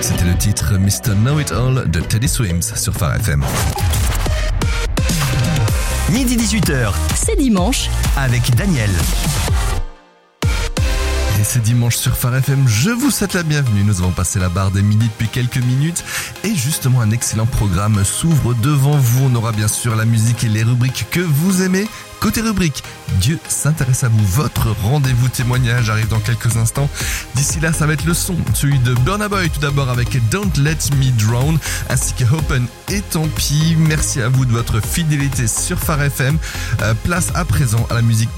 C'était le titre Mr. Know It All de Teddy Swims sur Phare FM. Midi 18h, C'est dimanche. avec Daniel. Et c'est dimanche sur Phare FM, je vous souhaite la bienvenue. Nous avons passé la barre des midi depuis quelques minutes et justement un excellent programme s'ouvre devant vous. On aura bien sûr la musique et les rubriques que vous aimez. Côté rubrique, Dieu s'intéresse à vous. Votre rendez-vous témoignage arrive dans quelques instants. D'ici là, ça va être le son, celui de Burna Boy tout d'abord avec Don't Let Me Drown, ainsi que Open et Tant pis. Merci à vous de votre fidélité sur Phare FM. Place à présent à la musique